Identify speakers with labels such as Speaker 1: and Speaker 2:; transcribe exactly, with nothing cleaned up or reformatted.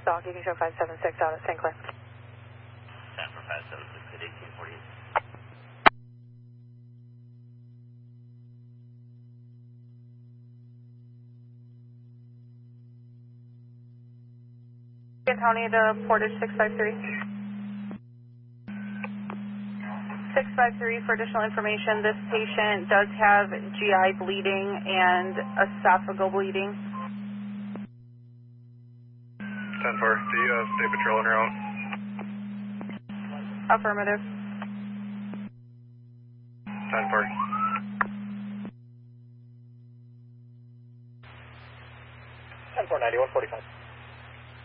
Speaker 1: Dog, you can show five seven six out at Saint Clair.
Speaker 2: ten for five seven six at eighteen forty-eight.
Speaker 1: County to Portage six five three. six five three for additional information. This patient does have G I bleeding and esophageal bleeding.
Speaker 3: ten four, do you have state patrol on your own?
Speaker 1: Affirmative.
Speaker 3: ten four.
Speaker 2: ten four ninety-one forty-five.